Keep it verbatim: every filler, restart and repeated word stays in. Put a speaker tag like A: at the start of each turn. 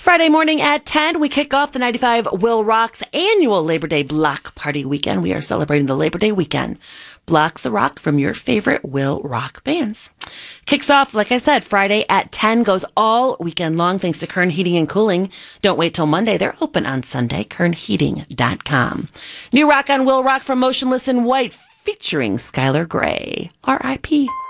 A: Friday morning at ten, we kick off the ninety-five Will Rock's annual Labor Day Block Party Weekend. We are celebrating the Labor Day weekend. Blocks of rock from your favorite Will Rock bands. Kicks off, like I said, Friday at ten, goes all weekend long thanks to Kern Heating and Cooling. Don't wait till Monday. They're open on Sunday, kern heating dot com. New rock on Will Rock from Motionless in White featuring Skylar Grey. R I P